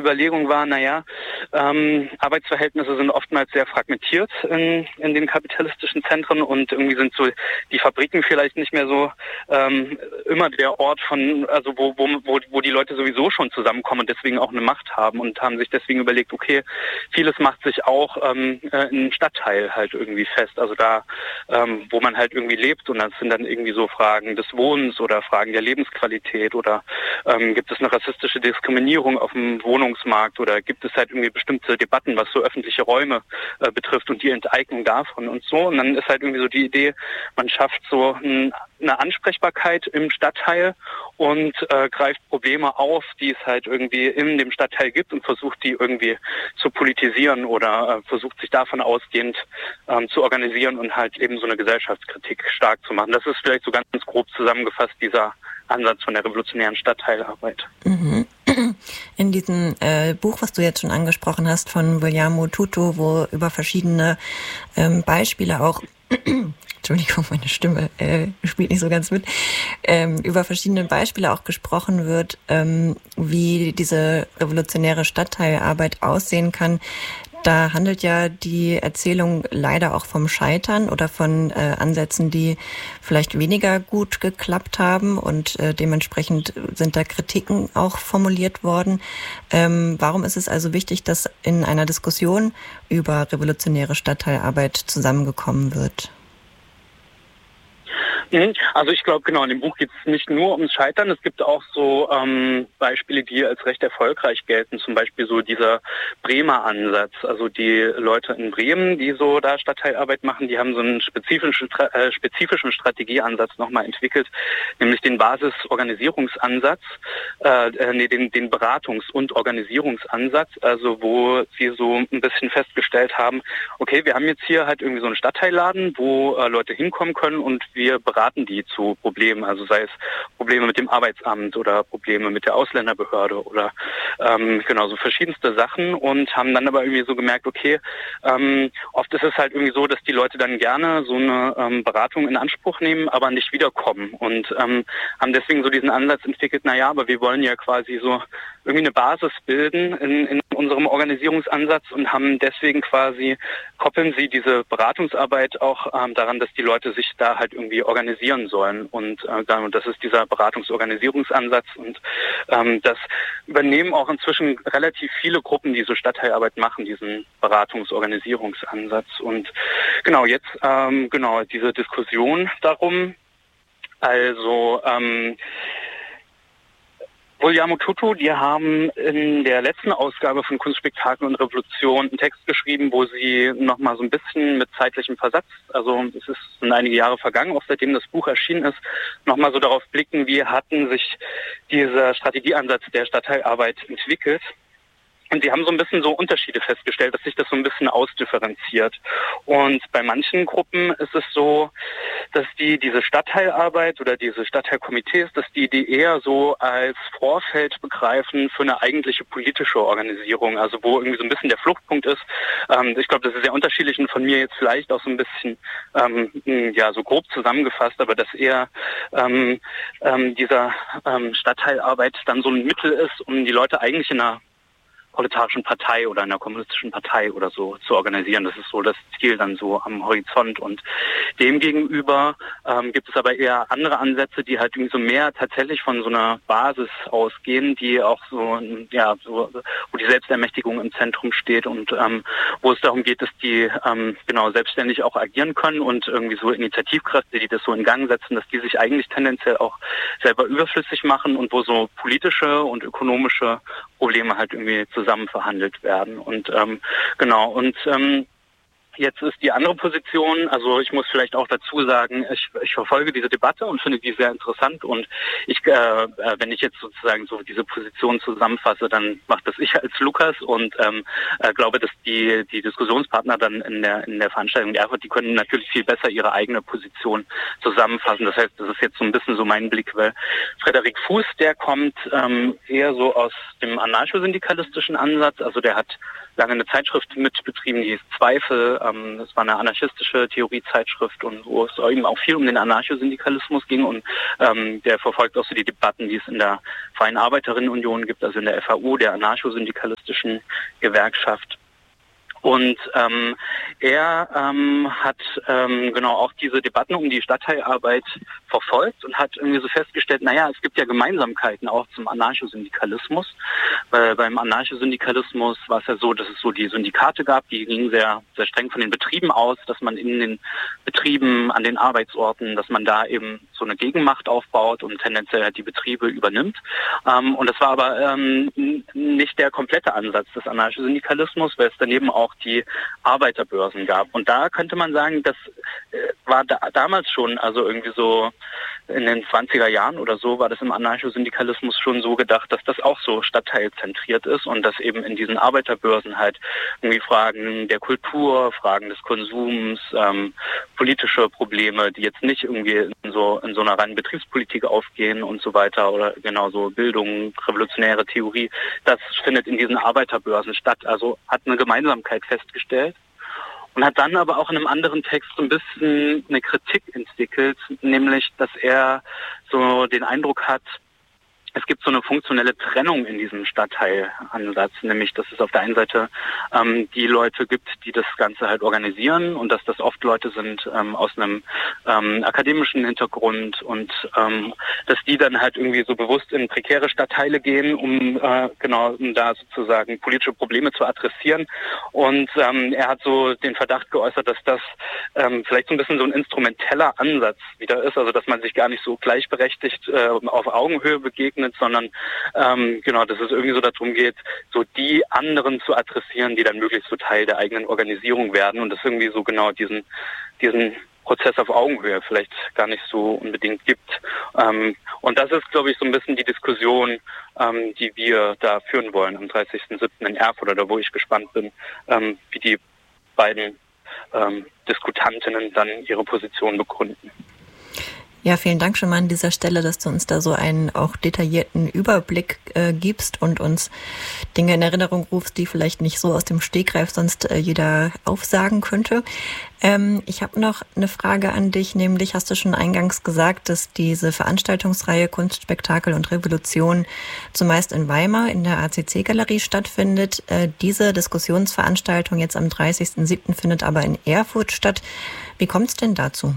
Überlegung war, Arbeitsverhältnisse sind oftmals sehr fragmentiert in den kapitalistischen Zentren und irgendwie sind so die Fabriken vielleicht nicht mehr so immer der Ort wo die Leute sowieso schon zusammenkommen und deswegen auch eine Macht haben und haben sich deswegen überlegt, okay, vieles macht sich auch im Stadtteil halt irgendwie fest, also da, wo man halt irgendwie lebt und das sind dann irgendwie so Fragen des Wohnens oder Fragen der Lebensqualität oder gibt es eine rassistische Diskriminierung auf dem Wohnungsmarkt oder gibt es halt irgendwie bestimmte Debatten, was so öffentliche Räume betrifft und die Enteignung davon und so. Und dann ist halt irgendwie so die Idee, man schafft so eine Ansprechbarkeit im Stadtteil und greift Probleme auf, die es halt irgendwie in dem Stadtteil gibt und versucht die irgendwie zu politisieren oder versucht sich davon ausgehend zu organisieren und halt eben so eine Gesellschaftskritik stark zu machen. Das ist vielleicht so ganz grob zusammengefasst dieser Ansatz von der revolutionären Stadtteilarbeit. In diesem Buch, was du jetzt schon angesprochen hast, von Guillermo Tutu, wo über verschiedene Beispiele auch Entschuldigung, meine Stimme spielt nicht so ganz mit, über verschiedene Beispiele auch gesprochen wird, wie diese revolutionäre Stadtteilarbeit aussehen kann. Da handelt ja die Erzählung leider auch vom Scheitern oder von Ansätzen, die vielleicht weniger gut geklappt haben und dementsprechend sind da Kritiken auch formuliert worden. Warum ist es also wichtig, dass in einer Diskussion über revolutionäre Stadtteilarbeit zusammengekommen wird? Also ich glaube, genau, in dem Buch geht es nicht nur ums Scheitern, es gibt auch so Beispiele, die als recht erfolgreich gelten, zum Beispiel so dieser Bremer Ansatz, also die Leute in Bremen, die so da Stadtteilarbeit machen, die haben so einen spezifischen Strategieansatz nochmal entwickelt, nämlich den Basisorganisierungsansatz, den Beratungs- und Organisierungsansatz, also wo sie so ein bisschen festgestellt haben, okay, wir haben jetzt hier halt irgendwie so einen Stadtteilladen, wo Leute hinkommen können und wir beraten die zu Problemen, also sei es Probleme mit dem Arbeitsamt oder Probleme mit der Ausländerbehörde oder so verschiedenste Sachen und haben dann aber irgendwie so gemerkt, okay, oft ist es halt irgendwie so, dass die Leute dann gerne so eine Beratung in Anspruch nehmen, aber nicht wiederkommen und haben deswegen so diesen Ansatz entwickelt, aber wir wollen ja quasi so irgendwie eine Basis bilden in unserem Organisierungsansatz und haben deswegen quasi, koppeln sie diese Beratungsarbeit auch daran, dass die Leute sich da halt irgendwie organisieren sollen und das ist dieser Beratungsorganisierungsansatz und das übernehmen auch inzwischen relativ viele Gruppen, die so Stadtteilarbeit machen, diesen Beratungsorganisierungsansatz und jetzt diese Diskussion darum, also Guillermo Tutu, die haben in der letzten Ausgabe von Kunstspektakel und Revolution einen Text geschrieben, wo sie nochmal so ein bisschen mit zeitlichem Versatz, also es sind einige Jahre vergangen, auch seitdem das Buch erschienen ist, nochmal so darauf blicken, wie hatten sich dieser Strategieansatz der Stadtteilarbeit entwickelt. Und sie haben so ein bisschen so Unterschiede festgestellt, dass sich das so ein bisschen ausdifferenziert. Und bei manchen Gruppen ist es so, dass diese Stadtteilarbeit oder diese Stadtteilkomitees, dass die eher so als Vorfeld begreifen für eine eigentliche politische Organisierung, also wo irgendwie so ein bisschen der Fluchtpunkt ist. Ich glaube, das ist sehr unterschiedlich und von mir jetzt vielleicht auch so ein bisschen so grob zusammengefasst, aber dass eher dieser Stadtteilarbeit dann so ein Mittel ist, um die Leute eigentlich in einer proletarischen Partei oder einer kommunistischen Partei oder so zu organisieren. Das ist so das Ziel dann so am Horizont. Und demgegenüber gibt es aber eher andere Ansätze, die halt irgendwie so mehr tatsächlich von so einer Basis ausgehen, die auch so wo die Selbstermächtigung im Zentrum steht und wo es darum geht, dass die selbstständig auch agieren können und irgendwie so Initiativkräfte, die das so in Gang setzen, dass die sich eigentlich tendenziell auch selber überflüssig machen und wo so politische und ökonomische Probleme halt irgendwie zusammen verhandelt werden. Und jetzt ist die andere Position, also ich muss vielleicht auch dazu sagen, ich verfolge diese Debatte und finde die sehr interessant und wenn ich jetzt sozusagen so diese Position zusammenfasse, dann macht das ich als Lukas und glaube, dass die Diskussionspartner dann in der Veranstaltung, die können natürlich viel besser ihre eigene Position zusammenfassen. Das heißt, das ist jetzt so ein bisschen so mein Blick, weil Frederik Fuß, der kommt eher so aus dem anarcho-syndikalistischen Ansatz, also der hat lange eine Zeitschrift mitbetrieben, die hieß Zweifel, es war eine anarchistische Theoriezeitschrift und wo es eben auch viel um den Anarchosyndikalismus ging und der verfolgt auch so die Debatten, die es in der Freien Arbeiterinnenunion gibt, also in der FAU, der anarchosyndikalistischen Gewerkschaft. Und er hat genau auch diese Debatten um die Stadtteilarbeit verfolgt und hat irgendwie so festgestellt, naja, es gibt ja Gemeinsamkeiten auch zum Anarchosyndikalismus. Beim Anarchosyndikalismus war es ja so, dass es so die Syndikate gab, die gingen sehr, sehr streng von den Betrieben aus, dass man in den Betrieben, an den Arbeitsorten, dass man da eben so eine Gegenmacht aufbaut und tendenziell halt die Betriebe übernimmt. Und das war aber nicht der komplette Ansatz des Anarchosyndikalismus, weil es daneben auch die Arbeiterbörsen gab. Und da könnte man sagen, das war damals schon, also irgendwie so in den 20er Jahren oder so, war das im Anarchosyndikalismus schon so gedacht, dass das auch so stadtteilzentriert ist und dass eben in diesen Arbeiterbörsen halt irgendwie Fragen der Kultur, Fragen des Konsums, politische Probleme, die jetzt nicht irgendwie in so einer reinen Betriebspolitik aufgehen und so weiter oder genauso Bildung, revolutionäre Theorie, das findet in diesen Arbeiterbörsen statt. Also hat eine Gemeinsamkeit festgestellt. Und hat dann aber auch in einem anderen Text so ein bisschen eine Kritik entwickelt, nämlich, dass er so den Eindruck hat, es gibt so eine funktionelle Trennung in diesem Stadtteilansatz, nämlich, dass es auf der einen Seite die Leute gibt, die das Ganze halt organisieren und dass das oft Leute sind aus einem akademischen Hintergrund und dass die dann halt irgendwie so bewusst in prekäre Stadtteile gehen, um da sozusagen politische Probleme zu adressieren. Und er hat so den Verdacht geäußert, dass das vielleicht so ein bisschen so ein instrumenteller Ansatz wieder ist, also dass man sich gar nicht so gleichberechtigt auf Augenhöhe begegnet, sondern dass es irgendwie so darum geht, so die anderen zu adressieren, die dann möglichst so Teil der eigenen Organisierung werden und das irgendwie so genau diesen Prozess auf Augenhöhe vielleicht gar nicht so unbedingt gibt. Und das ist, glaube ich, so ein bisschen die Diskussion, die wir da führen wollen am 30.07. in Erfurt, oder wo ich gespannt bin, wie die beiden Diskutantinnen dann ihre Position begründen. Ja, vielen Dank schon mal an dieser Stelle, dass du uns da so einen auch detaillierten Überblick gibst und uns Dinge in Erinnerung rufst, die vielleicht nicht so aus dem Stegreif sonst jeder aufsagen könnte. Ich habe noch eine Frage an dich, nämlich hast du schon eingangs gesagt, dass diese Veranstaltungsreihe Kunst, Spektakel und Revolution zumeist in Weimar in der ACC-Galerie stattfindet. Diese Diskussionsveranstaltung jetzt am 30.07. findet aber in Erfurt statt. Wie kommt es denn dazu?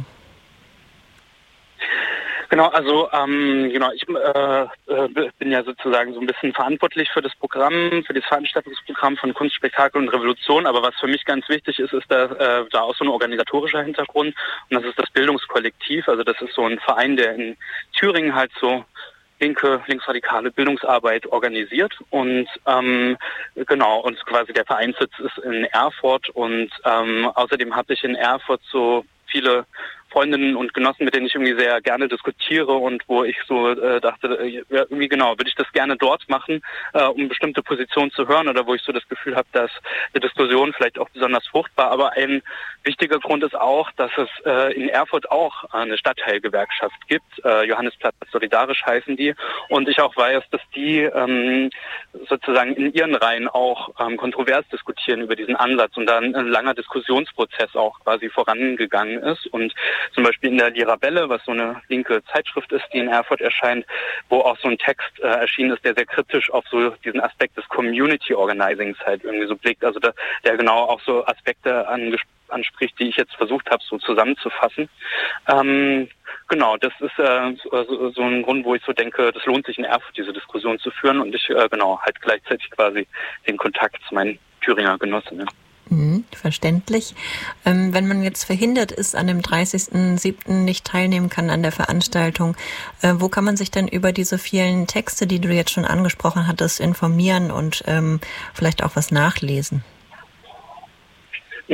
Genau, also ich bin ja sozusagen so ein bisschen verantwortlich für das Programm, für das Veranstaltungsprogramm von Kunst, Spektakel und Revolution. Aber was für mich ganz wichtig ist, ist da auch so ein organisatorischer Hintergrund. Und das ist das Bildungskollektiv. Also das ist so ein Verein, der in Thüringen halt so linksradikale Bildungsarbeit organisiert und und quasi der Vereinssitz ist in Erfurt und außerdem habe ich in Erfurt so viele Freundinnen und Genossen, mit denen ich irgendwie sehr gerne diskutiere und wo ich so dachte, irgendwie würde ich das gerne dort machen, um bestimmte Positionen zu hören oder wo ich so das Gefühl habe, dass die Diskussion vielleicht auch besonders fruchtbar. Aber ein wichtiger Grund ist auch, dass es in Erfurt auch eine Stadtteilgewerkschaft gibt. Johannesplatz Solidarisch heißen die. Und ich auch weiß, dass die sozusagen in ihren Reihen auch kontrovers diskutieren über diesen Ansatz und dann ein langer Diskussionsprozess auch quasi vorangegangen ist. Und zum Beispiel in der Lirabelle, was so eine linke Zeitschrift ist, die in Erfurt erscheint, wo auch so ein Text erschienen ist, der sehr kritisch auf so diesen Aspekt des Community Organizings halt irgendwie so blickt. Also der genau auch so Aspekte anspricht, die ich jetzt versucht habe, so zusammenzufassen. Das ist so ein Grund, wo ich so denke, das lohnt sich in Erfurt, diese Diskussion zu führen und ich halt gleichzeitig quasi den Kontakt zu meinen Thüringer Genossinnen. Verständlich. Wenn man jetzt verhindert ist, an dem 30.07. nicht teilnehmen kann an der Veranstaltung, wo kann man sich denn über diese vielen Texte, die du jetzt schon angesprochen hattest, informieren und vielleicht auch was nachlesen?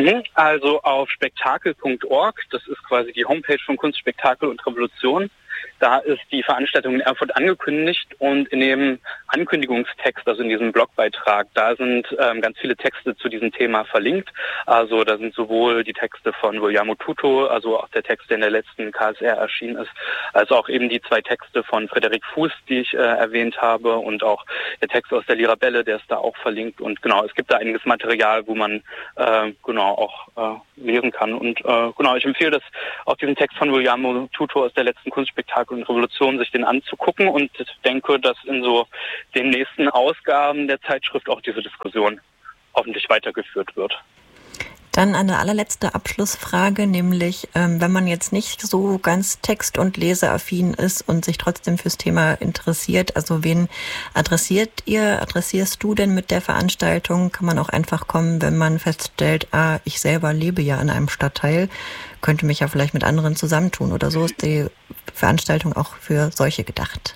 Also auf spektakel.org, das ist quasi die Homepage von Kunst, Spektakel und Revolution, Da ist die Veranstaltung in Erfurt angekündigt und in dem Ankündigungstext, also in diesem Blogbeitrag, da sind ganz viele Texte zu diesem Thema verlinkt. Also da sind sowohl die Texte von Guillermo Tuto, also auch der Text, der in der letzten KSR erschienen ist, als auch eben die 2 Texte von Frederik Fuß, die ich erwähnt habe, und auch der Text aus der Lirabelle, der ist da auch verlinkt. Und genau, es gibt da einiges Material, wo man auch lesen kann. Und ich empfehle das, auch diesen Text von Guillermo Tuto aus der letzten Kunstspektakel und Revolution, sich den anzugucken, und ich denke, dass in so den nächsten Ausgaben der Zeitschrift auch diese Diskussion hoffentlich weitergeführt wird. Dann eine allerletzte Abschlussfrage, nämlich wenn man jetzt nicht so ganz text- und leseaffin ist und sich trotzdem fürs Thema interessiert, also wen adressierst du denn mit der Veranstaltung? Kann man auch einfach kommen, wenn man feststellt, ich selber lebe ja in einem Stadtteil, könnte mich ja vielleicht mit anderen zusammentun oder so? Ist die Veranstaltung auch für solche gedacht?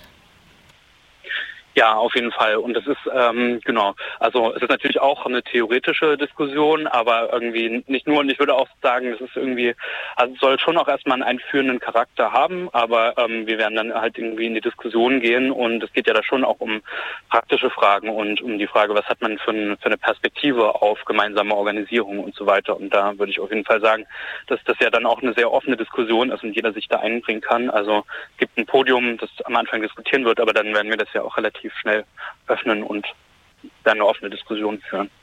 Ja, auf jeden Fall. Und das ist, also es ist natürlich auch eine theoretische Diskussion, aber irgendwie nicht nur. Und ich würde auch sagen, das ist irgendwie, also es soll schon auch erstmal einen einführenden Charakter haben, aber wir werden dann halt irgendwie in die Diskussion gehen, und es geht ja da schon auch um praktische Fragen und um die Frage, was hat man für eine Perspektive auf gemeinsame Organisierung und so weiter. Und da würde ich auf jeden Fall sagen, dass das ja dann auch eine sehr offene Diskussion ist und jeder sich da einbringen kann. Also es gibt ein Podium, das am Anfang diskutieren wird, aber dann werden wir das ja auch relativ schnell öffnen und dann eine offene Diskussion führen.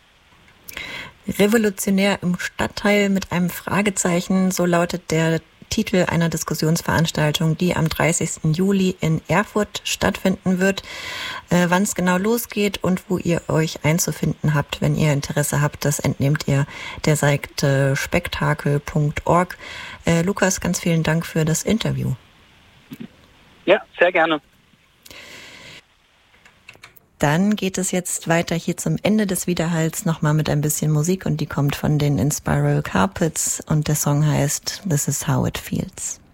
Revolutionär im Stadtteil mit einem Fragezeichen, so lautet der Titel einer Diskussionsveranstaltung, die am 30. Juli in Erfurt stattfinden wird. Wann es genau losgeht und wo ihr euch einzufinden habt, wenn ihr Interesse habt, das entnehmt ihr der Seite spektakel.org. Lukas, ganz vielen Dank für das Interview. Ja, sehr gerne. Dann geht es jetzt weiter hier zum Ende des Widerhalls nochmal mit ein bisschen Musik, und die kommt von den Inspiral Carpets und der Song heißt This Is How It Feels.